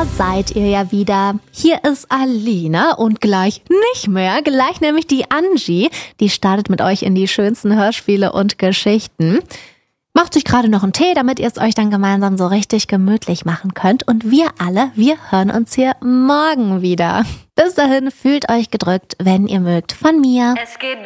Da seid ihr ja wieder. Hier ist Alina und gleich nicht mehr. Gleich nämlich die Angie. Die startet mit euch in die schönsten Hörspiele und Geschichten. Macht sich gerade noch einen Tee, damit ihr es euch dann gemeinsam so richtig gemütlich machen könnt. Und wir hören uns hier morgen wieder. Bis dahin, fühlt euch gedrückt, wenn ihr mögt, von mir. Es geht